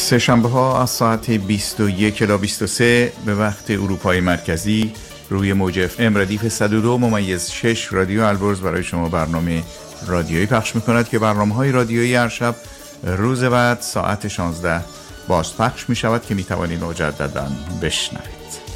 سه شنبه ها از ساعت 21 الی 23 به وقت اروپای مرکزی روی موج FM ردیف 102.6 رادیو البرز برای شما برنامه رادیویی پخش می‌کند که برنامه‌های رادیویی هر شب روز بعد ساعت 16 باز پخش می‌شود که می‌توانید مجدداً بشنوید.